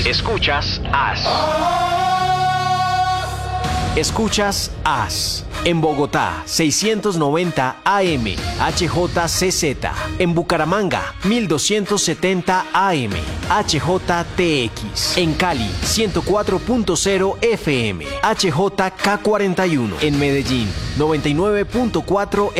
Escuchas AS. Escuchas AS. En Bogotá, 690 AM, HJCZ. En Bucaramanga, 1270 AM, HJTX. En Cali, 104.0 FM, HJK41. En Medellín, 99.4